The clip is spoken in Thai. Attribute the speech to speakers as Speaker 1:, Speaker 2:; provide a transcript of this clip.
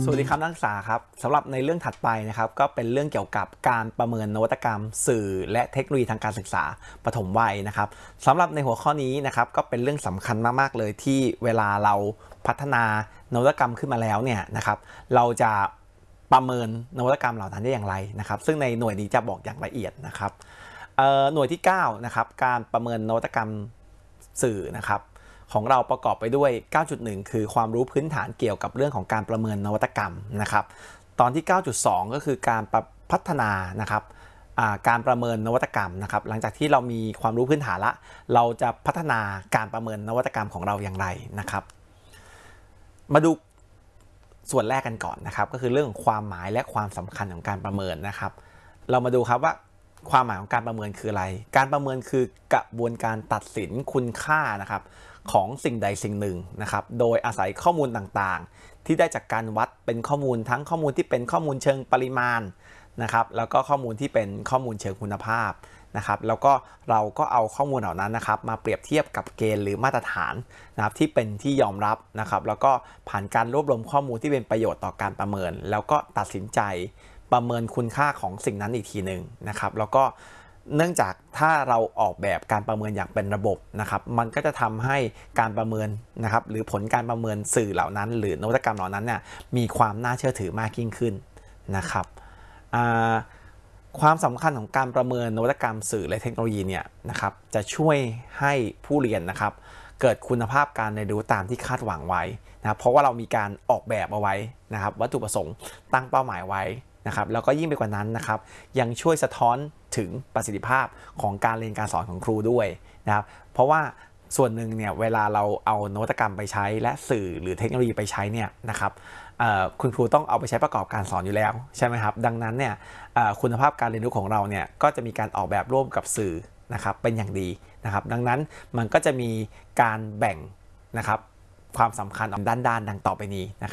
Speaker 1: วัสดีครับนักศึกษาครับสำหรับในเรื่องถัดไปนะครับก็เป็นเรื่องเกี่ยวกับการประเมินนวัตกรรมสื่อและเทคโนโลยีทางการศึกษาปฐมวัยนะครับสำหรับในหัวข้อนี้นะครับก็เป็นเรื่องสำคัญมากๆเลยที่เวลาเราพัฒนานวัตกรรมขึ้นมาแล้วเนี่ยนะครับเราจะประเมินนวัตกรรมเหล่านั้นได้อย่างไรนะครับซึ่งในหน่วยนี้จะบอกอย่างละเอียดนะครับหน่วยที่9นะครับการประเมินนวัตกรรมสื่อนะครับของเราประกอบไปด้วย 9.1 คือความรู้พื้นฐานเกี่ยวกับเรื่องของการประเมินนวัตกรรมนะครับตอนที่ 9.2 ก็คือการพัฒนานะครับการประเมินนวัตกรรมนะครับหลังจากที่เรามีความรู้พื้นฐานละเราจะพัฒนาการประเมินนวัตกรรมของเราอย่างไรนะครับมาดูส่วนแรกกันก่อนนะครับก็คือเรื่องของความหมายและความสำคัญของการประเมินนะครับเรามาดูครับว่าความหมายของการประเมินคืออะไรการประเมินคือกระบวนการตัดสินคุณค่านะครับของสิ่งใดสิ่งหนึ่งนะครับโดยอาศัยข้อมูลต่างๆที่ได้จากการวัดเป็นข้อมูลทั้งข้อมูลที่เป็นข้อมูลเชิงปริมาณนะครับแล้วก็ข้อมูลที่เป็นข้อมูลเชิงคุณภาพนะครับแล้วก็เราก็เอาข้อมูลเหล่านั้นนะครับมาเปรียบเทียบกับเกณฑ์หรือมาตรฐานนะครับที่เป็นที่ยอมรับนะครับแล้วก็ผ่านการรวบรวมข้อมูลที่เป็นประโยชน์ต่อการประเมินแล้วก็ตัดสินใจประเมินคุณค่าของสิ่งนั้นอีกทีหนึ่งนะครับแล้วก็เนื่องจากถ้าเราออกแบบการประเมินอย่างเป็นระบบนะครับมันก็จะทำให้การประเมินนะครับหรือผลการประเมินสื่อเหล่านั้นหรือนวัตกรรมเหล่านั้นเนี่ยมีความน่าเชื่อถือมากยิ่งขึ้นนะครับความสำคัญของการประเมินนวัตกรรมสื่อและเทคโนโลยีเนี่ยนะครับจะช่วยให้ผู้เรียนนะครับเกิดคุณภาพการเรียนรู้ตามที่คาดหวังไว้นะครับเพราะว่าเรามีการออกแบบเอาไว้นะครับวัตถุประสงค์ตั้งเป้าหมายไว้นะครับแล้วก็ยิ่งไปกว่านั้นนะครับยังช่วยสะท้อนถึงประสิทธิภาพของการเรียนการสอนของครูด้วยนะครับเพราะว่าส่วนหนึ่งเนี่ยเวลาเราเอานวัตกรรมไปใช้และสื่อหรือเทคโนโลยีไปใช้เนี่ยนะครับคุณครูต้องเอาไปใช้ประกอบการสอนอยู่แล้วใช่ไหมครับดังนั้นเนี่ยคุณภาพการเรียนรู้ของเราเนี่ยก็จะมีการออกแบบร่วมกับสื่อนะครับเป็นอย่างดีนะครับดังนั้นมันก็จะมีการแบ่งนะครับความสำคัญด้านดังต่อไปนี้นะครับ